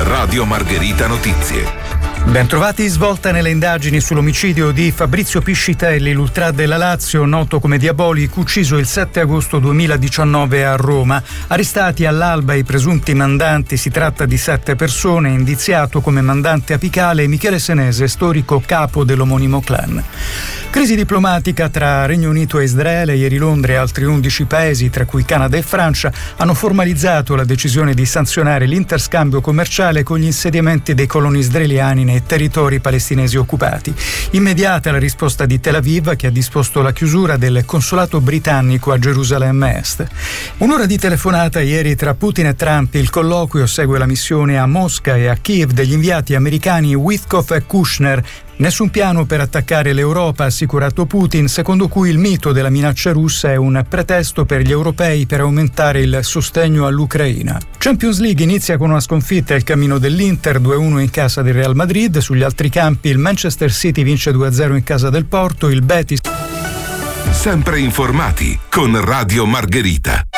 Radio Margherita Notizie. Bentrovati. Svolta nelle indagini sull'omicidio di Fabrizio Piscitelli, l'ultra della Lazio, noto come Diabolic, ucciso il 7 agosto 2019 a Roma. Arrestati all'alba i presunti mandanti, si tratta di 7 persone, indiziato come mandante apicale Michele Senese, storico capo dell'omonimo clan. Crisi diplomatica tra Regno Unito e Israele. Ieri Londra e altri 11 paesi, tra cui Canada e Francia, hanno formalizzato la decisione di sanzionare l'interscambio commerciale con gli insediamenti dei coloni israeliani nei territori palestinesi occupati. Immediata la risposta di Tel Aviv, che ha disposto la chiusura del consolato britannico a Gerusalemme Est. Un'ora di telefonata ieri tra Putin e Trump. Il colloquio segue la missione a Mosca e a Kiev degli inviati americani Witkoff e Kushner. Nessun piano per attaccare l'Europa, ha assicurato Putin, secondo cui il mito della minaccia russa è un pretesto per gli europei per aumentare il sostegno all'Ucraina. Champions League inizia con una sconfitta, il cammino dell'Inter, 2-1 in casa del Real Madrid. Sugli altri campi il Manchester City vince 2-0 in casa del Porto, il Betis. Sempre informati con Radio Margherita.